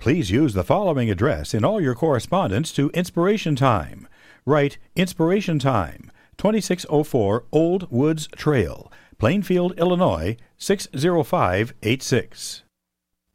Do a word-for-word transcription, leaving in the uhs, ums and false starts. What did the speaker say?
Please use the following address in all your correspondence to Inspiration Time. Write Inspiration Time, twenty-six oh four Old Woods Trail, Plainfield, Illinois, six oh five eight six.